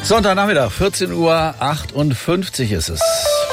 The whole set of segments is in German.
Sonntagnachmittag, 14:58 Uhr ist es.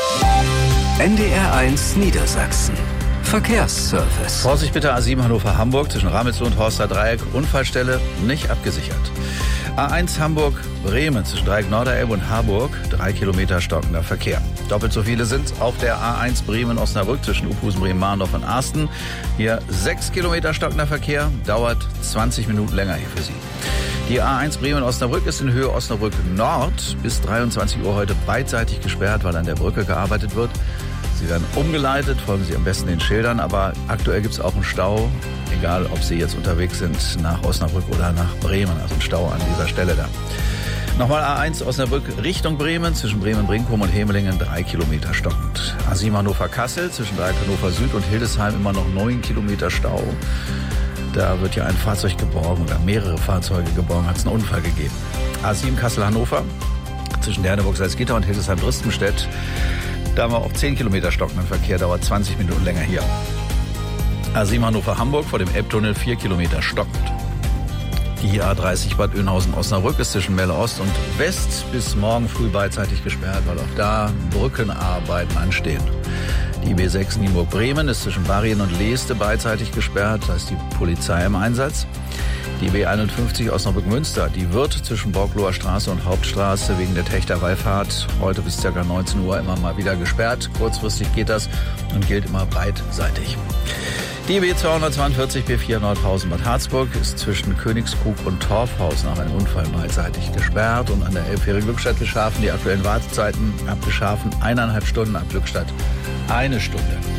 NDR1 Niedersachsen. Verkehrsservice. Vorsicht bitte, A7 Hannover-Hamburg zwischen Ramelzow und Horster Dreieck. Unfallstelle nicht abgesichert. A1 Hamburg-Bremen zwischen Dreieck Norderelbe und Harburg. 3 Kilometer stockender Verkehr. Doppelt so viele sind auf der A1 Bremen-Osnabrück zwischen Uphusen, Bremen-Mahndorf und Arsten. Hier 6 Kilometer stockender Verkehr. Dauert 20 Minuten länger hier für Sie. Die A1 Bremen-Osnabrück ist in Höhe Osnabrück Nord bis 23 Uhr heute beidseitig gesperrt, weil an der Brücke gearbeitet wird. Sie werden umgeleitet, folgen Sie am besten den Schildern, aber aktuell gibt es auch einen Stau, egal ob Sie jetzt unterwegs sind nach Osnabrück oder nach Bremen, also ein Stau an dieser Stelle da. Nochmal A1 Osnabrück Richtung Bremen, zwischen Bremen-Brinkum und Hemelingen 3 Kilometer stockend. A7 Hannover-Kassel, zwischen Dreieck Hannover Süd und Hildesheim immer noch 9 Kilometer Stau. Da wird ja ein Fahrzeug geborgen oder mehrere Fahrzeuge geborgen, hat es einen Unfall gegeben. A7 Kassel-Hannover, zwischen Derneburg-Salzgitter und Hildesheim-Dristenstedt. Da haben wir auch 10 Kilometer stockenden Verkehr, dauert 20 Minuten länger hier. A7 Hannover-Hamburg vor dem Elbtunnel 4 Kilometer stockend. Die A30 Bad Oeynhausen-Osnabrück ist zwischen Melle Ost und West bis morgen früh beidseitig gesperrt, weil auch da Brückenarbeiten anstehen. Die B6 Nienburg-Bremen ist zwischen Barrien und Leeste beidseitig gesperrt, da ist die Polizei im Einsatz. Die B51 Osnabrück-Münster, die wird zwischen Borgloher Straße und Hauptstraße wegen der Techterwallfahrt heute bis ca. 19 Uhr immer mal wieder gesperrt. Kurzfristig geht das und gilt immer beidseitig. Die B242 B4 Nordhausen-Bad Harzburg ist zwischen Königskrug und Torfhaus nach einem Unfall beidseitig gesperrt. Und an der Elbfähre-Glückstadt-Glückstadt die aktuellen Wartezeiten ab Glückstadt 1,5 Stunden, ab Glückstadt 1 Stunde.